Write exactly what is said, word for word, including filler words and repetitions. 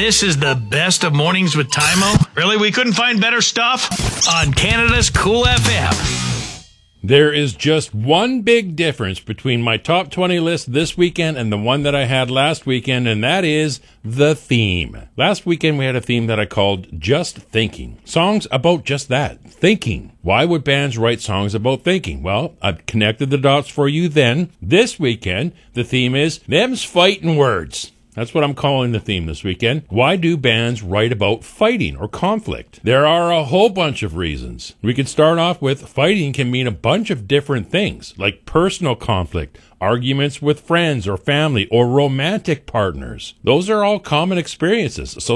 This is the best of Mornings with Tymo. Really, we couldn't find better stuff? On Canada's Cool F M. There is just one big difference between my top twenty list this weekend and the one that I had last weekend, and that is the theme. Last weekend we had a theme that I called Just Thinking. Songs about just that, thinking. Why would bands write songs about thinking? Well, I've connected the dots for you then. This weekend, the theme is Them's Fighting Words. That's what I'm calling the theme this weekend. Why do bands write about fighting or conflict? There are a whole bunch of reasons. We can start off with fighting can mean a bunch of different things, like personal conflict, arguments with friends or family, or romantic partners. Those are all common experiences. So